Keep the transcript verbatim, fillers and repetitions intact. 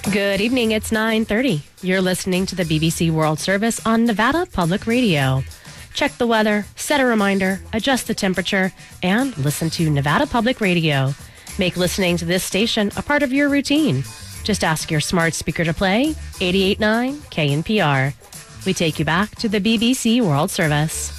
Good evening. It's nine thirty. You're listening to the B B C World Service on Nevada Public Radio. Check the weather, set a reminder, adjust the temperature, and listen to Nevada Public Radio. Make listening to this station a part of your routine. Just ask your smart speaker to play eighty-eight point nine K N P R. We take you back to the B B C World Service.